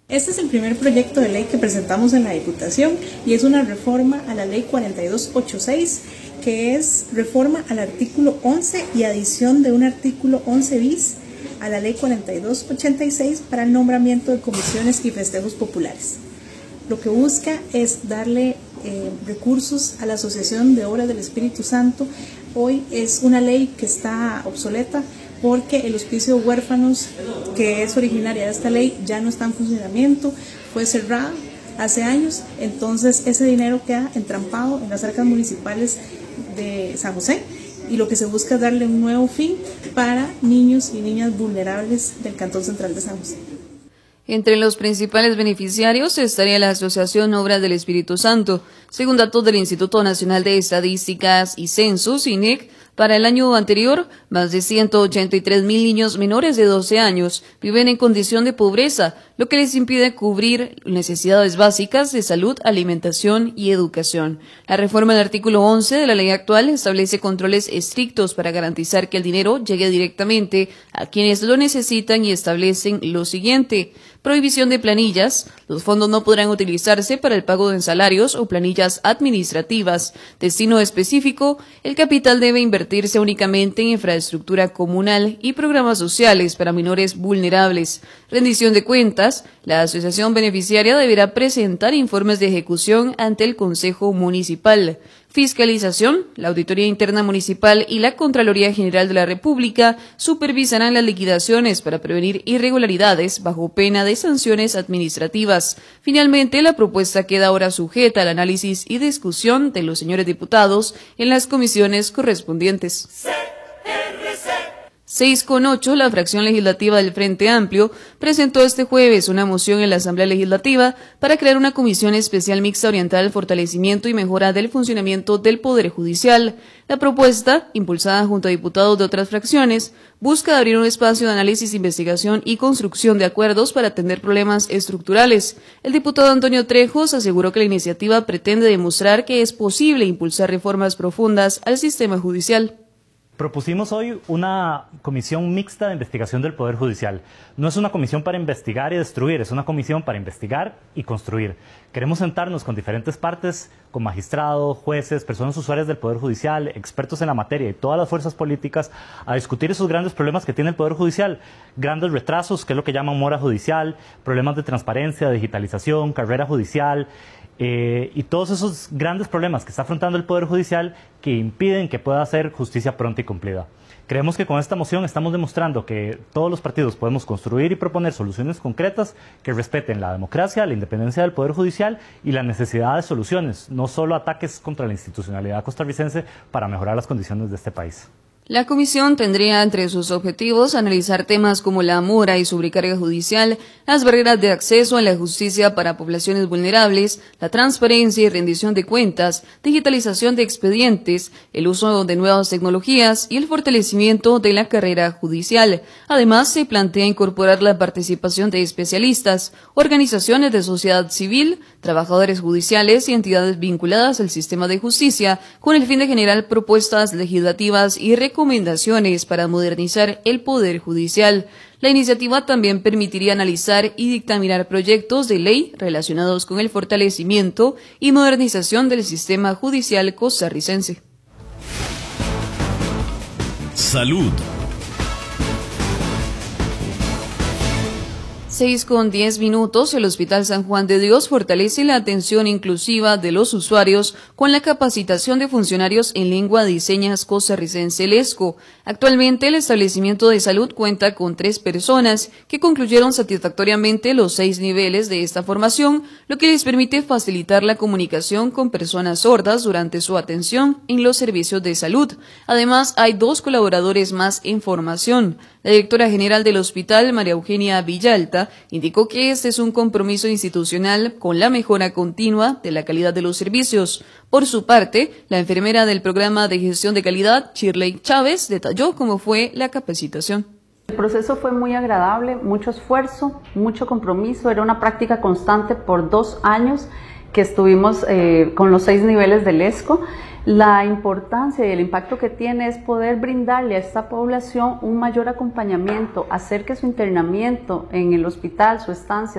Este es el primer proyecto de ley que presentamos en la Diputación y es una reforma a la Ley 4286, que es reforma al artículo 11 y adición de un artículo 11 bis a la Ley 4286 para el nombramiento de comisiones y festejos populares. Lo que busca es darle recursos a la Asociación de Obras del Espíritu Santo. Hoy es una ley que está obsoleta porque el Hospicio Huérfanos, que es originaria de esta ley, ya no está en funcionamiento, fue cerrada hace años, entonces ese dinero queda entrampado en las arcas municipales de San José y lo que se busca es darle un nuevo fin para niños y niñas vulnerables del Cantón Central de San José. Entre los principales beneficiarios estaría la Asociación Obras del Espíritu Santo. Según datos del Instituto Nacional de Estadísticas y Censos, INEC, para el año anterior, más de 183,000 niños menores de 12 años viven en condición de pobreza, lo que les impide cubrir necesidades básicas de salud, alimentación y educación. La reforma del artículo 11 de la ley actual establece controles estrictos para garantizar que el dinero llegue directamente a quienes lo necesitan y establecen lo siguiente: prohibición de planillas. Los fondos no podrán utilizarse para el pago de salarios o planillas administrativas. Destino específico: el capital debe invertirse únicamente en infraestructura comunal y programas sociales para menores vulnerables. Rendición de cuentas: la asociación beneficiaria deberá presentar informes de ejecución ante el Consejo Municipal. Fiscalización: la Auditoría Interna Municipal y la Contraloría General de la República supervisarán las liquidaciones para prevenir irregularidades bajo pena de sanciones administrativas. Finalmente, la propuesta queda ahora sujeta al análisis y discusión de los señores diputados en las comisiones correspondientes. 6,8, la fracción legislativa del Frente Amplio presentó este jueves una moción en la Asamblea Legislativa para crear una comisión especial mixta orientada al fortalecimiento y mejora del funcionamiento del Poder Judicial. La propuesta, impulsada junto a diputados de otras fracciones, busca abrir un espacio de análisis, investigación y construcción de acuerdos para atender problemas estructurales. El diputado Antonio Trejos aseguró que la iniciativa pretende demostrar que es posible impulsar reformas profundas al sistema judicial. Propusimos hoy una comisión mixta de investigación del Poder Judicial. No es una comisión para investigar y destruir, es una comisión para investigar y construir. Queremos sentarnos con diferentes partes, con magistrados, jueces, personas usuarias del Poder Judicial, expertos en la materia y todas las fuerzas políticas a discutir esos grandes problemas que tiene el Poder Judicial. Grandes retrasos, que es lo que llaman mora judicial, problemas de transparencia, digitalización, carrera judicial, y todos esos grandes problemas que está afrontando el Poder Judicial que impiden que pueda hacer justicia pronta y cumplida. Creemos que con esta moción estamos demostrando que todos los partidos podemos construir y proponer soluciones concretas que respeten la democracia, la independencia del Poder Judicial y la necesidad de soluciones, no solo ataques contra la institucionalidad costarricense para mejorar las condiciones de este país. La comisión tendría entre sus objetivos analizar temas como la mora y sobrecarga judicial, las barreras de acceso a la justicia para poblaciones vulnerables, la transparencia y rendición de cuentas, digitalización de expedientes, el uso de nuevas tecnologías y el fortalecimiento de la carrera judicial. Además, se plantea incorporar la participación de especialistas, organizaciones de sociedad civil, trabajadores judiciales y entidades vinculadas al sistema de justicia, con el fin de generar propuestas legislativas y recomendaciones para modernizar el Poder Judicial. La iniciativa también permitiría analizar y dictaminar proyectos de ley relacionados con el fortalecimiento y modernización del sistema judicial costarricense. Salud. 6:10, el Hospital San Juan de Dios fortalece la atención inclusiva de los usuarios con la capacitación de funcionarios en lengua de señas costarricense LESCO. Actualmente el establecimiento de salud cuenta con 3 personas que concluyeron satisfactoriamente los 6 niveles de esta formación, lo que les permite facilitar la comunicación con personas sordas durante su atención en los servicios de salud. Además, hay 2 colaboradores más en formación. La directora general del hospital, María Eugenia Villalta, indicó que este es un compromiso institucional con la mejora continua de la calidad de los servicios. Por su parte, la enfermera del programa de gestión de calidad, Shirley Chávez, detalló cómo fue la capacitación. El proceso fue muy agradable, mucho esfuerzo, mucho compromiso, era una práctica constante por 2 años que estuvimos con los 6 niveles del ESCO. La importancia y el impacto que tiene es poder brindarle a esta población un mayor acompañamiento, hacer que su internamiento en el hospital, su estancia,